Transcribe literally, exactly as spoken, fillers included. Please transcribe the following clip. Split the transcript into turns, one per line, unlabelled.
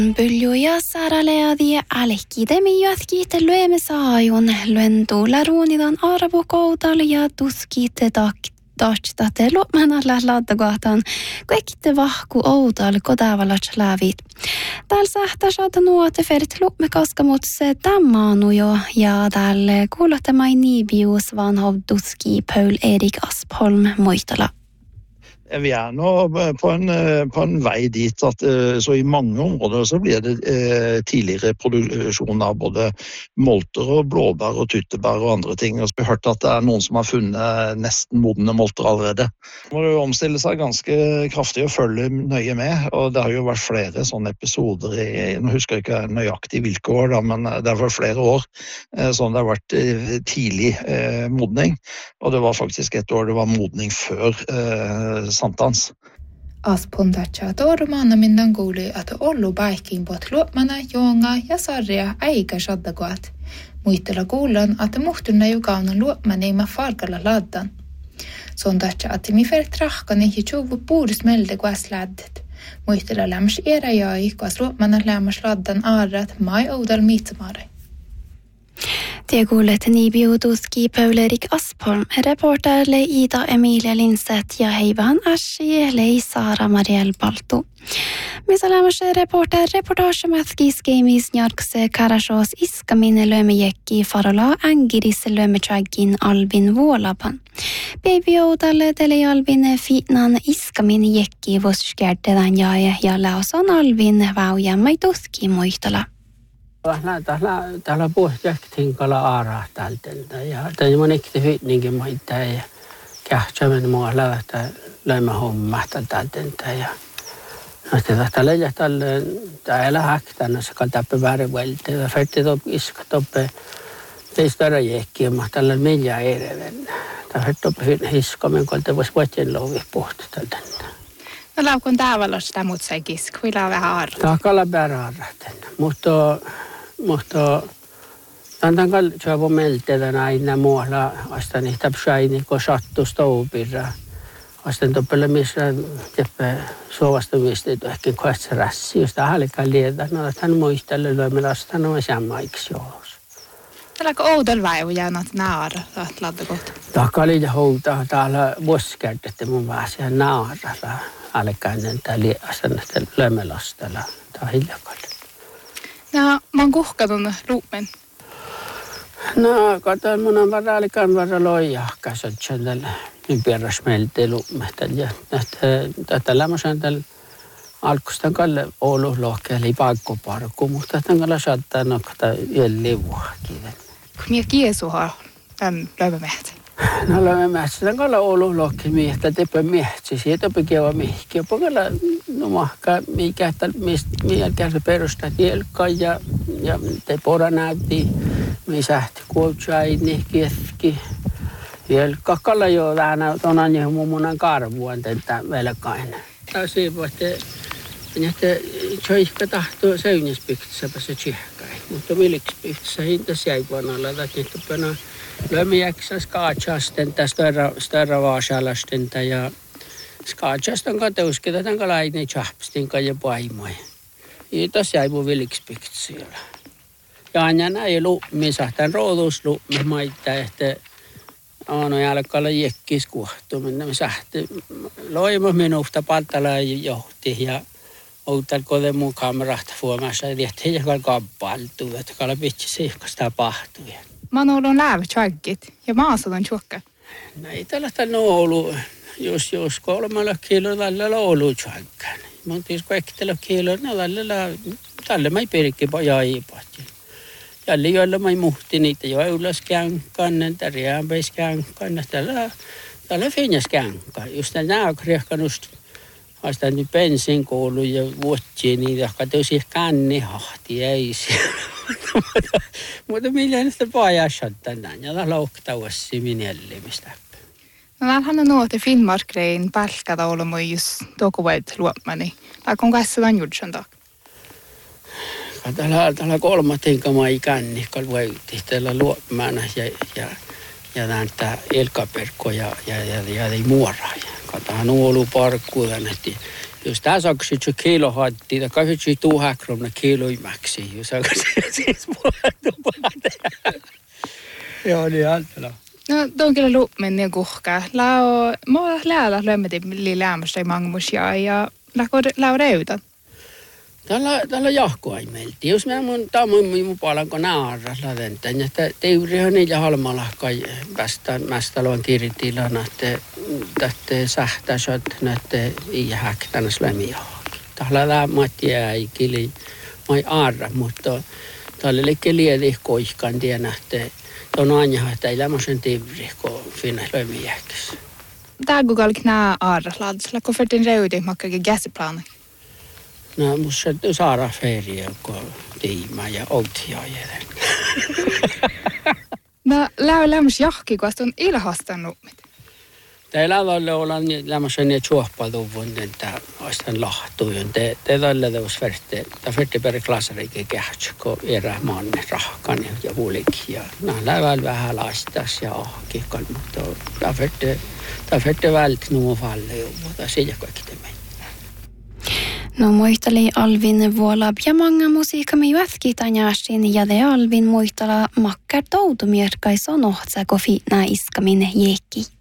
Pylju ja saraleadi alekidemi jatkite luemme saajun luentuulla ruunidan arvokoudal ja tuskite taktastate lopmanalla laddagatan kaikkitte vahku oudal kodavalat laavit. Täällä sähtä saada nuote ferit lumme kaskamut se tammaanu jo ja täällä kuulotte mai nibius vanhov tuski Paul Erik Aspholm Moitala.
Vi er nå på en, på en vei dit at så i mange områder så blir det eh, tidligere produksjon av både molter og blåbær og tyttebær og andre ting. Og så har vi hørt at det er noen som har funnet nesten modne molter allerede. Man må jo omstille seg ganske kraftig og følge nøye med, og det har jo vært flere sånne episoder i, nå husker jeg ikke nøyaktig hvilke år da, men det har vært flere år eh, som det har vært eh, tidlig eh, modning, og det var faktisk et år det var modning før eh, Santans.
Aspondatsa tormaana mindan kuuli, että ollu päikin pot luopmana, jonga ja sarja eikä saddakoat. Muistella kuulan, että muhtunna jukaunan luopmana ei mä farkalla laddan. Sondatsa, että mi fer trahkani ja tjuvu puudus melde kuas laddet. Muistella lämmäs era jai, kuas luopmana lämmäs laddan arrat mai oudal miitsamare.
Det kuulet nibiutuski Paul Erik Aspholm, reporterle Ida Emilia Lindstedt ja heivan Ashi lei Sara Mariel Baltu. Missä lämmössä reporter reportagemätskis gamis njarkse karashos iskamine lömejekki farola angiris lömechagin Albin Vuolapan. Baby oudalle tele Albin fitnan iskamine jekki voskärtedan jae ja lauson Albin vaujamai tuski muistala.
Täällä täällä puhjahtiin kala aaraa täältä ja tämä on ikti fitninkin maita ja kähtsämen mua lähtää löymä hommaa täältä ja näistä täällä ja täällä täällä haktana se kaltappe väärin vältä ja färti top iska toppe teistä rajekki ja täällä meillä ereven tää färti toppe hiskamen kalta vois vuotien lovi pohti täältä.
No laukun tavallaan sitä mut sai kisk, kuilla vähän arra.
Tää kala bäraarraten, mutta mutta tantan kal chavo meltedän aina muualla asta niitä psaini ko sattu stoupirra asta toppele missä teppe sovastumista ehkä koetsa rassi josta halika lieda no hän muistelle löymä lasta no samaiksi jos.
Tällä oudel vaivuja not naara saat laddagot.
Takali ja houta täällä vuosikäytettä mun vasia naara alikainen täällä asennetel löymä lastalla tää hiljakalla.
No, mä oon kuhkatun ruumen.
No, kato, mun on varalikan varra loijahkas, että sen tällä ympärräs meiltä luummehtällä. Ja tätä lämmösen tällä alkustan kalle Oulu lohkeeli paikkoparku, mutta tämän kalle saattaa nokata yön livuakin.
Mie kiesuha tämän löymämehtä?
No löymämehtä, tämän kalle Oulu lohkeeli miehtä teppä miehtsi. Siitä on kieva mihki. Jopa kalle no mahka mikä että mikä se perustaa tielkka ja ja te pora näytti mi sähti kuotsaini keski tielkka kalla jo vähän tonan jo mummunan karvuan tätä velkain. Tasi voitte että choikka tahto seunispiktsä se tsihkai mutta milikspiktsä hinta säivuanalla että pana lömiäksä skaachasten tästä störra vaasalasten ja skaachastan kateusketa tämän kalainen chapstin ja paimoja. Ja tässä jäi mun vilikspikti siellä. Ja aina näin luummin sahtan roodusluummin maittaa, että aina jälkeen jekkis kuhtuminen. Me sahti loima minusta paltala johti ja outal kode mun kamerasta fuomassa, että he jäkään kappaltuu, että kala pitsi siihkasta pahtuu.
Mä oon ollut läävä tjaggit ja mä asun tjukka.
No ei tällaista ollut. Jos jos kolmella kilolla tällä ollut tjaggan. Mun tis kaikilla kilolla tällä tällä mai perkki jäi pahti. Jälle jolla mai muhti niitä jo ylöskään kannen tärjään peiskään kanna tällä tällä finjaskään. Just nämä kriehkanust Haistan nyt bensin koulu ja vuottiin niitä, jotka tosi kanni hahti ei siellä. Mutta millä näistä pajassa tänään ja lauktauassi minellimistä.
No täällähän on nuote Finnmarkrein palkata olemme just dokuvoit luopmani. Laakon kanssa on jutsan tak.
Täällä täällä kolmatenka mai kanni kalvoitti täällä luopmana ja ja ja näitä elkaperkkoja ja ja ja ei muoraa. Kataan ollut parkkuun, että Jos tässä on kysytty kilo hatti, tai kysytty tuhakromna kilo imäksi, jos on siis puhuttu paljon. Joo, niin antela.
No, tuon kyllä luumen niin kuhkaa. Lao, mä oon läällä lömmetin liilämässä ei mangmusia ja lau reutan.
Tällä, tällä jahkoa ei melti. Jos mä mun, tää mun mun puolen kun naarra laventen, että teurihan niillä halmalla kai päästään mästaloon kirjitilana, että tätte sähtäisöt näette ei häktännäs lämmiahki. Tällä lämmätti ei kili, mä ei aarra, mutta tällä liikkeen lieli koihkaan tiedä, että on aina, että ei lämmösen tivri, kun finna lämmiähkissä.
Tää kun kallik nää aarra laadusella, kun fyrtin reuti makkakin gäsiplaana.
No, musta saada feria, kun tiima ja outtiaajelen.
No, lau lämmös jahki, kun on ilhastanut.
Teillä on olla lämmösen ja tjuoppaluvun, että oistan lahtuun. Te tällä teos färte, ta färte per klassarikin kähtsä, kun erä manne rahkan ja vuolikin. Ja näillä vähän laistas ja ahkikon, mutta ta färte, ta färte vält nuo falle, mutta siitä kaikki te meni.
No muisteli Alvin vuolab ja manga musiikkamme juotkii tänjäsin ja de Alvin muistella makkar toutumierkai sonohtsa kofi nää iskamin jekki.